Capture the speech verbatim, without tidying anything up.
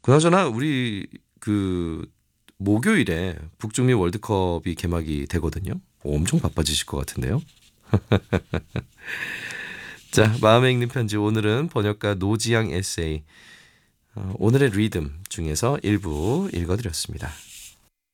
그나저나 우리 그 목요일에 북중미 월드컵이 개막이 되거든요. 엄청 바빠지실 것 같은데요. 자, 마음에 읽는 편지 오늘은 번역가 노지양 에세이 어, 오늘의 리듬 중에서 일부 읽어드렸습니다.